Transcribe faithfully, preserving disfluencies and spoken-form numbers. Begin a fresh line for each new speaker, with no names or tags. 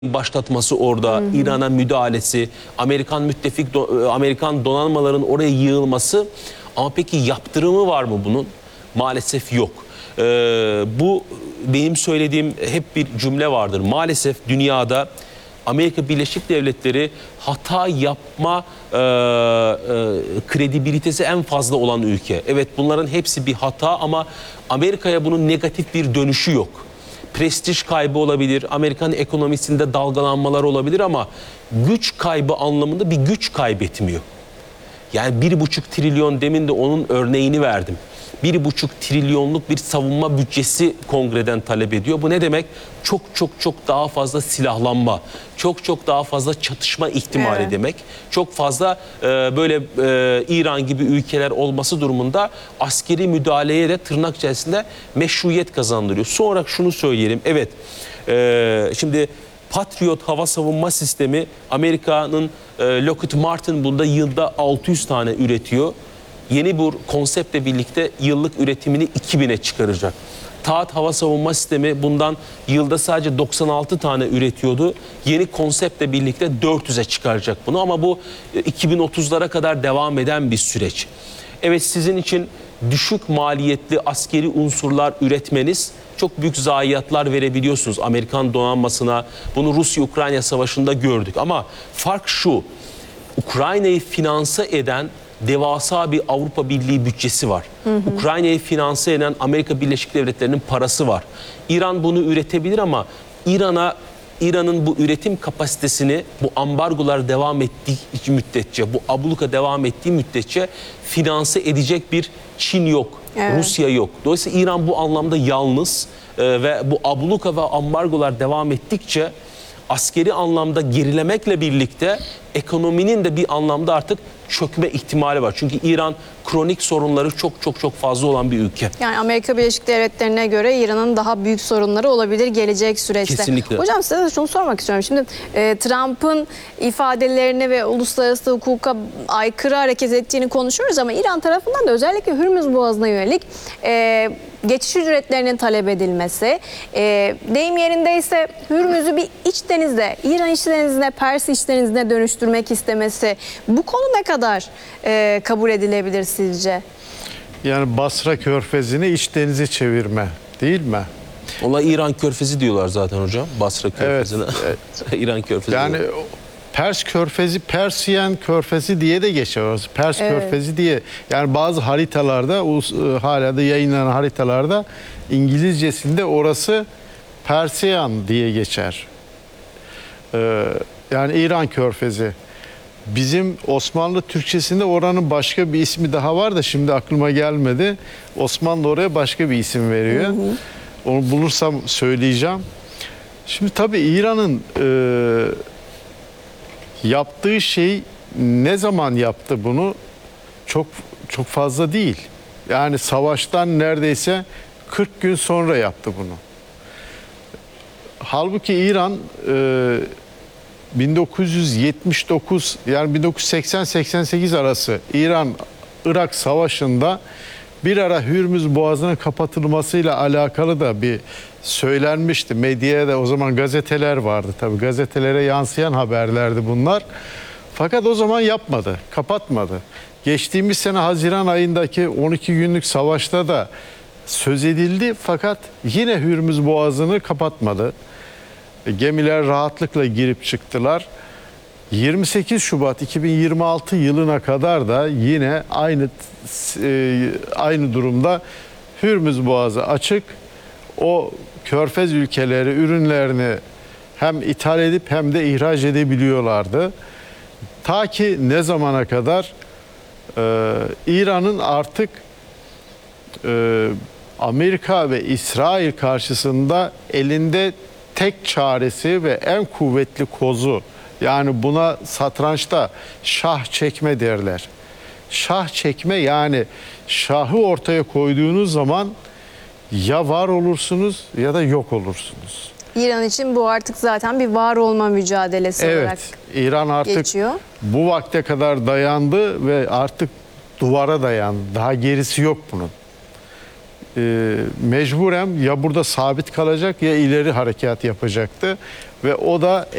başlatması orada, İran'a müdahalesi, Amerikan müttefik, Amerikan donanmaların oraya yığılması. Ama peki yaptırımı var mı bunun? Maalesef yok. Ee, bu benim söylediğim hep bir cümle vardır. Maalesef dünyada Amerika Birleşik Devletleri hata yapma e, e, kredibilitesi en fazla olan ülke. Evet, bunların hepsi bir hata ama Amerika'ya bunun negatif bir dönüşü yok. Prestij kaybı olabilir, Amerikan ekonomisinde dalgalanmalar olabilir ama güç kaybı anlamında bir güç kaybetmiyor. Yani bir buçuk trilyon, demin de onun örneğini verdim. Bir buçuk trilyonluk bir savunma bütçesi kongreden talep ediyor. Bu ne demek? Çok çok çok daha fazla silahlanma, çok çok daha fazla çatışma ihtimali evet. demek. Çok fazla e, böyle e, İran gibi ülkeler olması durumunda askeri müdahaleye de tırnak içerisinde meşruiyet kazandırıyor. Sonra şunu söyleyelim. Evet, e, şimdi Patriot hava savunma sistemi, Amerika'nın e, Lockheed Martin bunda yılda altı yüz tane üretiyor. Yeni bir konseptle birlikte yıllık üretimini iki bine çıkaracak. Taat hava savunma sistemi bundan yılda sadece doksan altı tane üretiyordu. Yeni konseptle birlikte dört yüze çıkaracak bunu ama bu iki bin otuzlara kadar devam eden bir süreç. Evet, sizin için düşük maliyetli askeri unsurlar üretmeniz çok büyük zayiatlar verebiliyorsunuz Amerikan donanmasına. Bunu Rusya-Ukrayna savaşında gördük ama fark şu: Ukrayna'yı finanse eden devasa bir Avrupa Birliği bütçesi var. Ukrayna'yı finanse eden Amerika Birleşik Devletleri'nin parası var. İran bunu üretebilir ama İran'a İran'ın bu üretim kapasitesini bu ambargolar devam ettiği müddetçe, bu abluka devam ettiği müddetçe finanse edecek bir Çin yok, evet. Rusya yok. Dolayısıyla İran bu anlamda yalnız e, ve bu abluka ve ambargolar devam ettikçe askeri anlamda gerilemekle birlikte ekonominin de bir anlamda artık çökme ihtimali var. Çünkü İran kronik sorunları çok çok çok fazla olan bir ülke.
Yani Amerika Birleşik Devletleri'ne göre İran'ın daha büyük sorunları olabilir gelecek süreçte.
Kesinlikle.
Hocam, size de şunu sormak istiyorum. Şimdi e, Trump'ın ifadelerini ve uluslararası hukuka aykırı hareket ettiğini konuşuyoruz ama İran tarafından da özellikle Hürmüz Boğazı'na yönelik e, geçiş ücretlerinin talep edilmesi, e, deyim yerindeyse Hürmüz'ü bir iç denizde, İran iç denizine, Pers iç denizine dönüştürmek istemesi, bu konu ne kadar e, kabul edilebilir sizce?
Yani Basra Körfezi'ni iç denize çevirme, değil mi?
Ona İran Körfezi diyorlar zaten hocam. Basra Körfezi'ne. Evet, evet. İran Körfezi.
Yani diyorlar. Pers Körfezi, Persiyen Körfezi diye de geçiyor. Pers evet. Körfezi diye. Yani bazı haritalarda, hala da yayınlanan haritalarda İngilizcesinde orası Persiyan diye geçer. Ee, yani İran Körfezi. Bizim Osmanlı Türkçesinde oranın başka bir ismi daha var da şimdi aklıma gelmedi. Osmanlı oraya başka bir isim veriyor. Hı hı. Onu bulursam söyleyeceğim. Şimdi tabii İran'ın e, yaptığı şey, ne zaman yaptı bunu? Çok çok fazla değil. Yani savaştan neredeyse kırk gün sonra yaptı bunu. Halbuki İran e, bin dokuz yüz yetmiş dokuz, yani bin dokuz yüz seksen seksen sekiz arası İran-Irak Savaşı'nda bir ara Hürmüz Boğazı'nın kapatılmasıyla alakalı da bir söylenmişti. Medyaya da o zaman gazeteler vardı tabii. Gazetelere yansıyan haberlerdi bunlar. Fakat o zaman yapmadı, kapatmadı. Geçtiğimiz sene Haziran ayındaki on iki günlük savaşta da söz edildi fakat yine Hürmüz Boğazı'nı kapatmadı. Gemiler rahatlıkla girip çıktılar. yirmi sekiz Şubat iki bin yirmi altı yılına kadar da yine aynı e, aynı durumda Hürmüz Boğazı açık. O Körfez ülkeleri ürünlerini hem ithal edip hem de ihraç edebiliyorlardı. Ta ki ne zamana kadar e, İran'ın artık e, Amerika ve İsrail karşısında elinde tek çaresi ve en kuvvetli kozu, yani buna satrançta şah çekme derler. Şah çekme, yani şahı ortaya koyduğunuz zaman ya var olursunuz ya da yok olursunuz.
İran için bu artık zaten bir var olma mücadelesi
evet,
olarak
İran artık
geçiyor.
Bu vakte kadar dayandı ve artık duvara dayandı. Daha gerisi yok bunun. Ee, mecburen ya burada sabit kalacak ya ileri harekat yapacaktı. ve o da